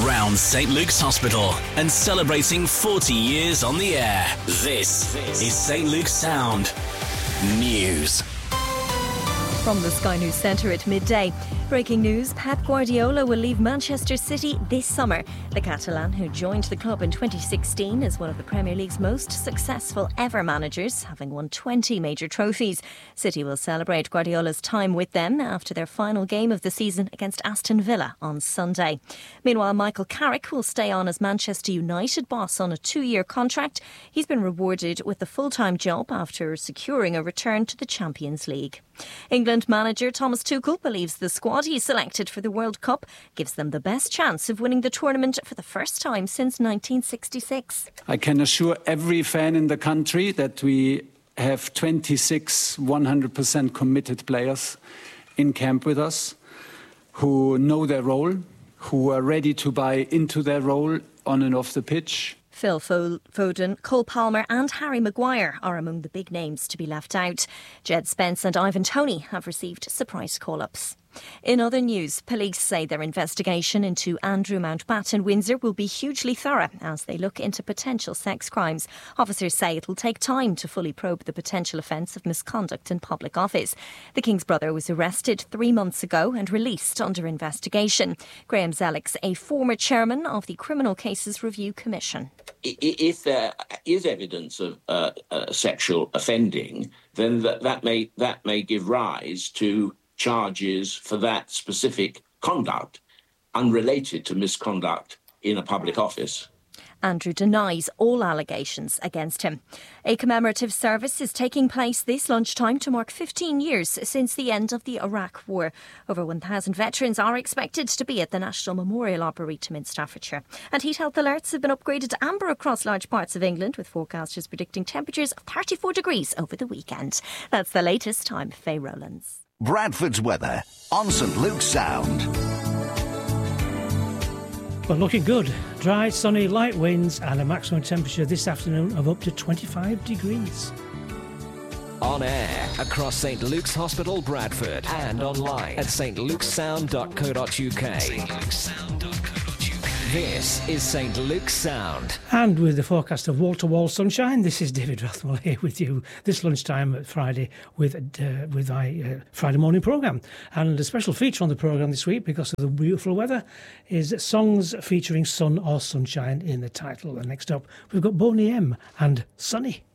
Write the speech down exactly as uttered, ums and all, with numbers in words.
round St Luke's Hospital and celebrating forty years on the air. This is St Luke's Sound News. From the Sky News Centre at midday. Breaking news, Pep Guardiola will leave Manchester City this summer. The Catalan, who joined the club in twenty sixteen, is one of the Premier League's most successful ever managers, having won twenty major trophies. City will celebrate Guardiola's time with them after their final game of the season against Aston Villa on Sunday. Meanwhile, Michael Carrick will stay on as Manchester United boss on a two-year contract. He's been rewarded with a full-time job after securing a return to the Champions League. England manager Thomas Tuchel believes the squad he selected for the World Cup gives them the best chance of winning the tournament for the first time since nineteen sixty-six. I can assure every fan in the country that we have twenty-six one hundred percent committed players in camp with us who know their role, who are ready to buy into their role on and off the pitch. Phil Foden, Cole Palmer and Harry Maguire are among the big names to be left out. Jed Spence and Ivan Toney have received surprise call-ups. In other news, police say their investigation into Andrew Mountbatten Windsor will be hugely thorough as they look into potential sex crimes. Officers say it will take time to fully probe the potential offence of misconduct in public office. The King's brother was arrested three months ago and released under investigation. Graham Zellick's a former chairman of the Criminal Cases Review Commission. If there is evidence of uh, uh, sexual offending, then that, that may that may give rise to charges for that specific conduct, unrelated to misconduct in a public office. Andrew denies all allegations against him. A commemorative service is taking place this lunchtime to mark fifteen years since the end of the Iraq War. Over one thousand veterans are expected to be at the National Memorial Arboretum in Staffordshire. And heat health alerts have been upgraded to amber across large parts of England, with forecasters predicting temperatures of thirty-four degrees over the weekend. That's the latest. I'm Faye Rowlands. Bradford's weather on St Luke's Sound. Well, looking good. Dry, sunny, light winds and a maximum temperature this afternoon of up to twenty-five degrees. On air across St Luke's Hospital, Bradford, and online at st luke's sound dot co dot uk. st luke's sound dot co dot uk. This is St Luke's Sound. And with the forecast of wall-to-wall sunshine, this is David Rathwell here with you this lunchtime at Friday with uh, with my uh, Friday morning programme. And a special feature on the programme this week, because of the beautiful weather, is songs featuring sun or sunshine in the title. And next up, we've got Boney M and Sunny.